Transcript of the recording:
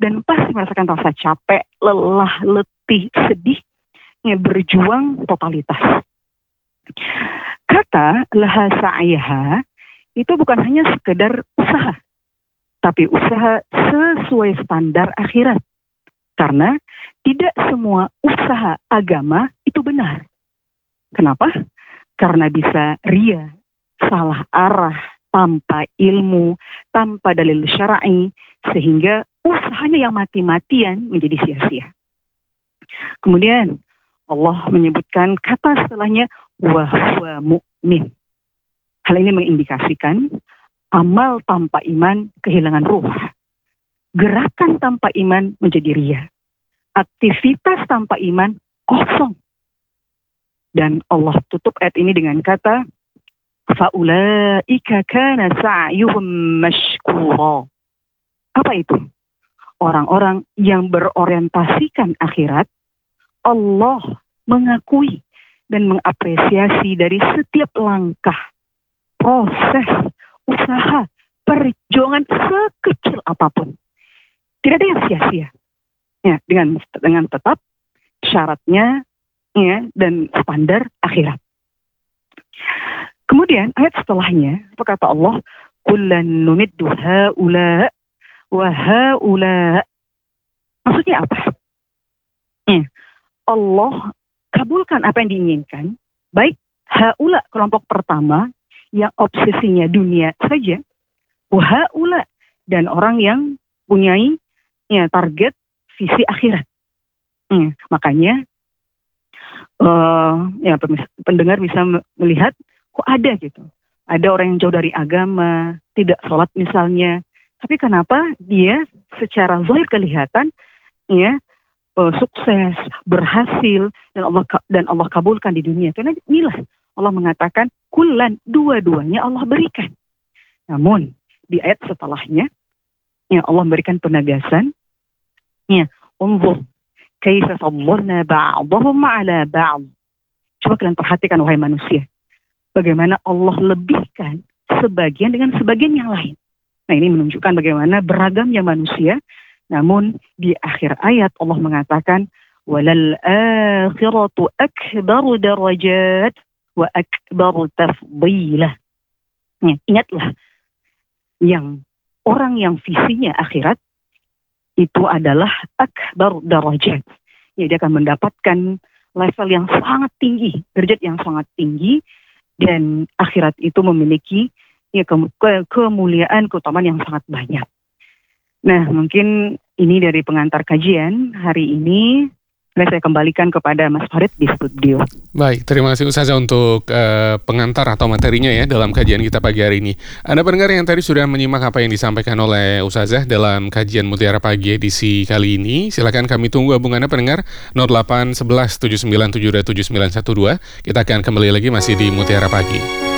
dan pasti merasakan rasa capek, lelah, letih, sedih, berjuang totalitas. Kata laha sa'yaha itu bukan hanya sekedar usaha, tapi usaha sesuai standar akhirat. Karena tidak semua usaha agama itu benar. Kenapa? Karena bisa ria, salah arah, tanpa ilmu, tanpa dalil syar'i, sehingga usahanya yang mati-matian menjadi sia-sia. Kemudian Allah menyebutkan kata setelahnya wa huwa mu'min. Hal ini mengindikasikan amal tanpa iman kehilangan ruh. Gerakan tanpa iman menjadi ria. Aktivitas tanpa iman kosong. Dan Allah tutup ayat ini dengan kata faulaika kana sa'yuhum mashkura. Apa itu? Orang-orang yang berorientasikan akhirat, Allah mengakui dan mengapresiasi dari setiap langkah, proses, usaha, perjuangan sekecil apapun. Tidak ada yang sia-sia. Ya, dengan tetap syaratnya ya, dan standar akhirat. Kemudian ayat setelahnya, apa kata Allah? Kullan numiddu haula wa haula. Maksudnya apa? Ya, Allah kabulkan apa yang diinginkan, baik haula kelompok pertama yang obsesinya dunia saja, wa haula dan orang yang punyai ya, target visi akhirat. Makanya ya pendengar bisa melihat kok ada gitu. Ada orang yang jauh dari agama, tidak sholat misalnya. Tapi kenapa dia secara zahir kelihatan ya sukses, berhasil dan Allah kabulkan di dunia. Karena inilah Allah mengatakan kullan, dua-duanya Allah berikan. Namun di ayat setelahnya ya Allah memberikan penegasan ya unzur kaifa faddalna ba'dahum 'ala ba'd. Coba kalian perhatikan wahai manusia, bagaimana Allah lebihkan sebagian dengan sebagian yang lain. Nah, ini menunjukkan bagaimana beragamnya manusia. Namun di akhir ayat Allah mengatakan walal akhiratu akbaru darajat wa akbaru tafdilah. Ya, ingatlah yang orang yang visinya akhirat itu adalah akbar darajat. Ya, dia akan mendapatkan level yang sangat tinggi, derajat yang sangat tinggi, dan akhirat itu memiliki ya, kemuliaan, keutamaan yang sangat banyak. Nah, mungkin ini dari pengantar kajian hari ini. Saya kembalikan kepada Mas Farid di studio. Baik, terima kasih Ustazah untuk pengantar atau materinya ya dalam kajian kita pagi hari ini. Anda pendengar yang tadi sudah menyimak apa yang disampaikan oleh Ustazah dalam kajian Mutiara Pagi edisi kali ini. Silakan kami tunggu hubungannya pendengar 08 11 79 72 7912. Kita akan kembali lagi masih di Mutiara Pagi.